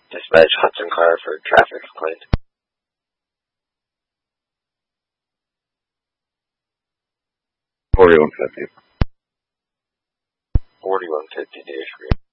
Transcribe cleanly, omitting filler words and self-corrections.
Dispatch Hudson car for traffic complaint. 4150. 4150 Dave Green.